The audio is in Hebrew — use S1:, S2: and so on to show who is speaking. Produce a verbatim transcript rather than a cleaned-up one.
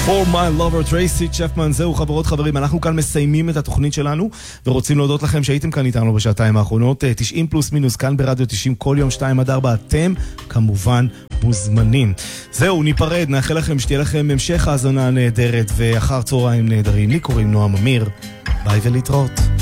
S1: For my lover טרייסי צ'פמן. זהו חברות חברים, אנחנו כאן מסיימים את התוכנית שלנו ורוצים להודות לכם שהייתם כאן איתנו בשעתיים האחרונות. תשעים פלוס מינוס כאן ברדיו תשעים כל יום שתיים עד ארבע, אתם כמובן מוזמנים. זהו, ניפרד, נאחל לכם שתהיה לכם המשך האזנה נהדרת ואחר צהריים נהדרים. לי קוראים נועם אמיר, ביי ולהתראות.